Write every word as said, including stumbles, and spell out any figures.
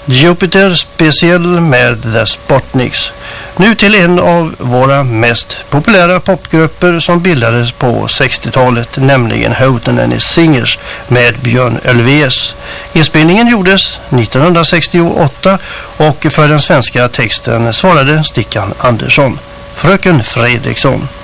Jupiter Special med The Spotniks. Nu till en av våra mest populära popgrupper som bildades på sextiotalet, nämligen Hootenanny Singers med Björn Ulvaeus. Inspelningen gjordes nittonhundrasextioåtta och för den svenska texten svarade Stickan Andersson. Fröken Fredriksson.